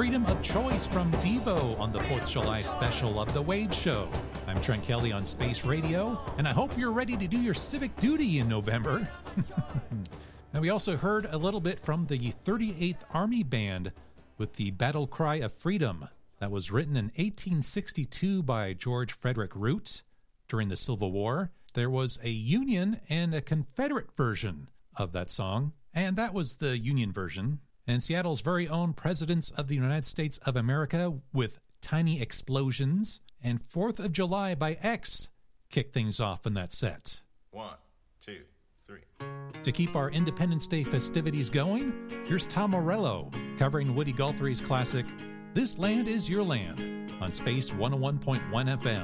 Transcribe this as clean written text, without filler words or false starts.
Freedom of Choice from Devo on the 4th of July special of The Wave Show. I'm Trent Kelly on Space Radio, and I hope you're ready to do your civic duty in November. Now, we also heard a little bit from the 38th Army Band with the Battle Cry of Freedom that was written in 1862 by George Frederick Root during the Civil War. There was a Union and a Confederate version of that song, and that was the Union version. And Seattle's very own Presidents of the United States of America with Tiny Explosions and 4th of July by X kick things off in that set. 1, 2, 3. To keep our Independence Day festivities going, here's Tom Morello covering Woody Guthrie's classic, This Land Is Your Land, on Space 101.1 FM.